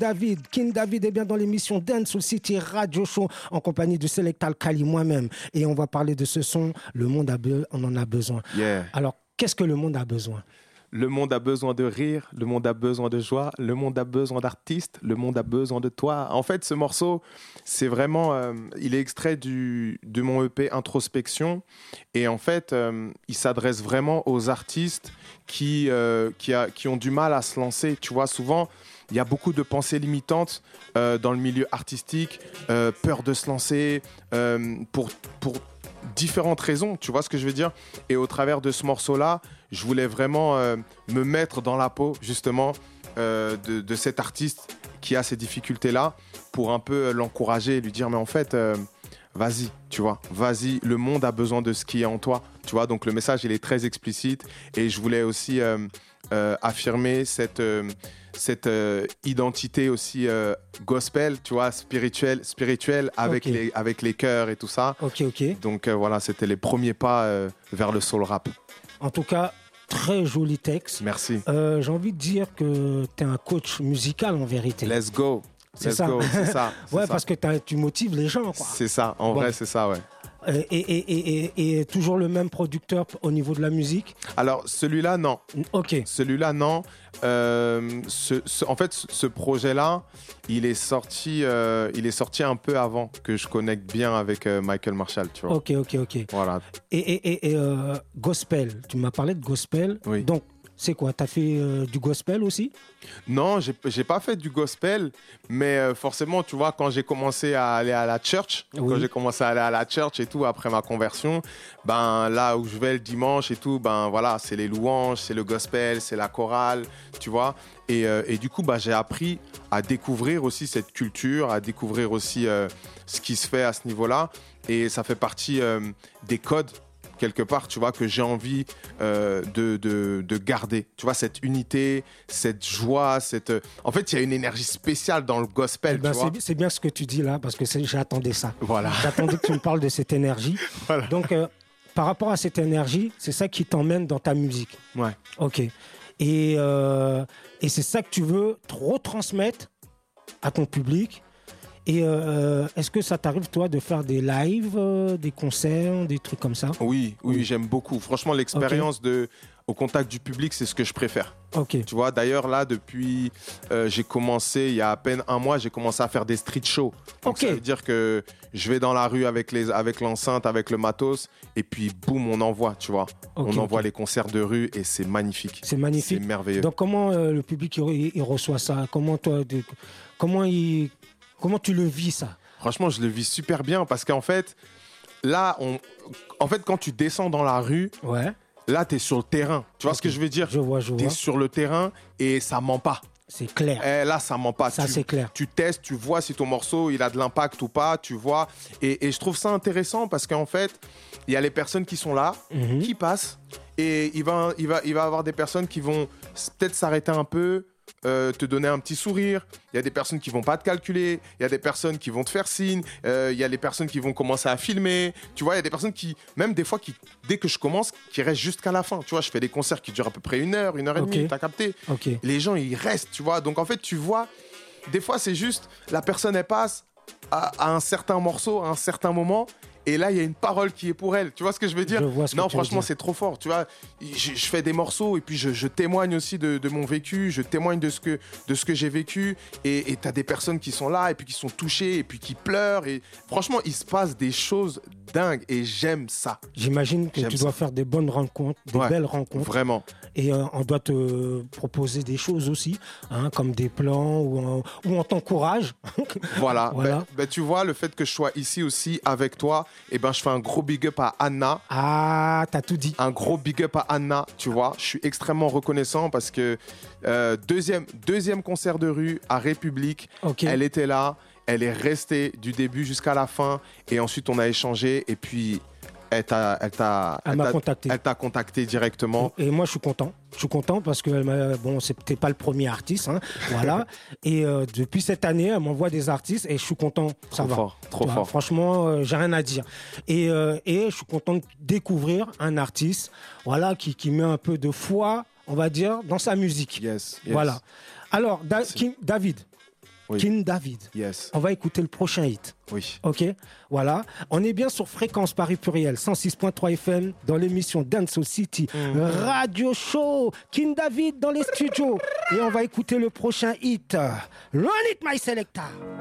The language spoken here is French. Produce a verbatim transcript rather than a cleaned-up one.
David. King David est bien dans l'émission Dancehall City Radio Show en compagnie de Select Alkali, moi-même. Et on va parler de ce son, le monde a be- on en a besoin. Yeah. Alors, qu'est-ce que le monde a besoin? Le monde a besoin de rire, le monde a besoin de joie, le monde a besoin d'artistes, le monde a besoin de toi. En fait, ce morceau, c'est vraiment... Euh, il est extrait du, de mon E P Introspection. Et en fait, euh, il s'adresse vraiment aux artistes qui, euh, qui, a, qui ont du mal à se lancer. Tu vois, souvent, il y a beaucoup de pensées limitantes euh, dans le milieu artistique, euh, peur de se lancer, euh, pour... pour différentes raisons, tu vois ce que je veux dire? Et au travers de ce morceau-là, je voulais vraiment euh, me mettre dans la peau, justement, euh, de, de cet artiste qui a ces difficultés-là pour un peu l'encourager et lui dire, mais en fait, euh, vas-y, tu vois, vas-y, le monde a besoin de ce qui est en toi, tu vois? Donc le message, il est très explicite et je voulais aussi euh, euh, affirmer cette... Euh, cette euh, identité aussi euh, gospel, tu vois, spirituelle, spirituelle avec, okay. les, avec les chœurs et tout ça. Ok, ok. Donc euh, voilà, c'était les premiers pas euh, vers le soul rap. En tout cas, très joli texte. Merci. Euh, j'ai envie de dire que tu es un coach musical en vérité. Let's go. C'est Let's ça. go, c'est ça. C'est ouais, ça. parce que tu motives les gens, quoi. C'est ça, en bon. vrai, c'est ça, ouais. Et, et, et, et, et toujours le même producteur au niveau de la musique? Alors, celui-là, non. Ok. Celui-là, non. Euh, ce, ce, en fait, ce projet-là, il est sorti, euh, il est sorti un peu avant que je connecte bien avec euh, Michael Marshall, tu vois. Ok, ok, ok. Voilà. Et, et, et, et euh, gospel, tu m'as parlé de gospel. Oui. Donc, c'est quoi? Tu as fait euh, du gospel aussi? Non, j'ai, j'ai pas fait du gospel, mais euh, forcément, tu vois, quand j'ai commencé à aller à la church, oui. quand j'ai commencé à aller à la church et tout, après ma conversion, ben là où je vais le dimanche et tout, ben voilà, c'est les louanges, c'est le gospel, c'est la chorale, tu vois. Et, euh, et du coup, bah, j'ai appris à découvrir aussi cette culture, à découvrir aussi euh, ce qui se fait à ce niveau-là. Et ça fait partie euh, des codes quelque part, tu vois, que j'ai envie euh, de, de, de garder. Tu vois, cette unité, cette joie, cette... En fait, il y a une énergie spéciale dans le gospel, eh ben tu vois. C'est, c'est bien ce que tu dis là, parce que c'est, j'attendais ça. Voilà. J'attendais que tu me parles de cette énergie. Voilà. Donc, euh, par rapport à cette énergie, c'est ça qui t'emmène dans ta musique. Ouais. Ok. Et, euh, et c'est ça que tu veux retransmettre à ton public. Et euh, est-ce que ça t'arrive, toi, de faire des lives, euh, des concerts, des trucs comme ça? Oui, oui, oui, j'aime beaucoup. Franchement, l'expérience okay. de, au contact du public, c'est ce que je préfère. Ok. Tu vois, d'ailleurs, là, depuis, euh, j'ai commencé, il y a à peine un mois, j'ai commencé à faire des street shows. Donc, okay. ça veut dire que je vais dans la rue avec, les, avec l'enceinte, avec le matos, et puis, boum, on envoie, tu vois. Okay, on envoie okay. les concerts de rue, et c'est magnifique. C'est magnifique. C'est merveilleux. Donc, comment euh, le public, il, il reçoit ça? Comment, toi, de, comment il... Comment tu le vis, ça? Franchement, je le vis super bien parce qu'en fait, là, on... en fait, quand tu descends dans la rue, ouais. là, tu es sur le terrain. Tu vois okay. ce que je veux dire? Je vois, je vois. Tu es sur le terrain et ça ment pas. C'est clair. Et là, ça ment pas. Ça, tu, c'est clair. Tu testes, tu vois si ton morceau, il a de l'impact ou pas, tu vois. Et, et je trouve ça intéressant parce qu'en fait, il y a les personnes qui sont là, mm-hmm. qui passent, et il va, il va, il va y avoir des personnes qui vont peut-être s'arrêter un peu, Euh, te donner un petit sourire. Il y a des personnes qui vont pas te calculer. Il y a des personnes qui vont te faire signe. Euh, il y a les personnes qui vont commencer à filmer. Tu vois, il y a des personnes qui, même des fois, qui, dès que je commence, qui restent jusqu'à la fin. Tu vois, je fais des concerts qui durent à peu près une heure, une heure et okay. demie. T'as capté? Okay. Les gens, ils restent, tu vois. Donc, en fait, tu vois, des fois, c'est juste, la personne, elle passe à, à un certain morceau, à un certain moment. Et là, il y a une parole qui est pour elle. Tu vois ce que je veux dire? Je vois ce Non, que tu franchement, veux dire. c'est trop fort. Tu vois, je, je fais des morceaux et puis je, je témoigne aussi de, de mon vécu. Je témoigne de ce que, de ce que j'ai vécu. Et tu as des personnes qui sont là et puis qui sont touchées et puis qui pleurent. Et franchement, il se passe des choses dingues et j'aime ça. J'imagine que j'aime tu ça. dois faire des bonnes rencontres, des ouais, belles rencontres. Vraiment. Et euh, on doit te proposer des choses aussi, hein, comme des plans ou on, ou on t'encourage. Voilà. voilà. Ben, ben, tu vois, le fait que je sois ici aussi avec toi, eh ben, je fais un gros big up à Anna. Ah, t'as tout dit. Un gros big up à Anna, tu vois. Je suis extrêmement reconnaissant parce que euh, deuxième, deuxième concert de rue à République, okay. elle était là, elle est restée du début jusqu'à la fin et ensuite on a échangé et puis elle t'a, elle t'a, elle elle m'a t'a, contacté. Elle t'a contacté directement. Et moi, je suis content. Je suis content parce que bon, c'était pas le premier artiste, hein, voilà. Et euh, depuis cette année, elle m'envoie des artistes et je suis content. Ça trop va. fort, trop vois, fort. Franchement, euh, j'ai rien à dire. Et, euh, et je suis content de découvrir un artiste, voilà, qui, qui met un peu de foi, on va dire, dans sa musique. Yes. yes. Voilà. Alors, da- King, David. Oui. King David. Yes. On va écouter le prochain hit. Oui. Ok, voilà. On est bien sur Fréquence Paris Pluriel, cent six point trois F M, dans l'émission Dance City, mmh. Radio Show, King David dans les studios. Et on va écouter le prochain hit. Run it, my selector.